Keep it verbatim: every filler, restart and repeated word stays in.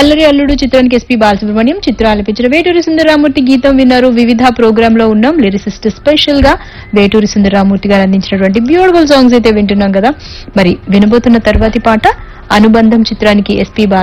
అల్లరి అల్లుడు చిత్రానికి ఎస్పీ బాలసుబ్రహ్మణ్యం, చిత్ర ఆలపించిన వేటూరి సుందరరామూర్తి గీతం విన్నారు. వివిధ ప్రోగ్రామ్ లో ఉన్నాం. లిరిసిస్ట్ స్పెషల్ గా వేటూరి సుందరరామూర్తి గారు అందించినటువంటి బ్యూటిఫుల్ సాంగ్స్ అయితే వింటున్నాం కదా. మరి వినబోతున్న తర్వాతి పాట అనుబంధం చిత్రానికి ఎస్పీ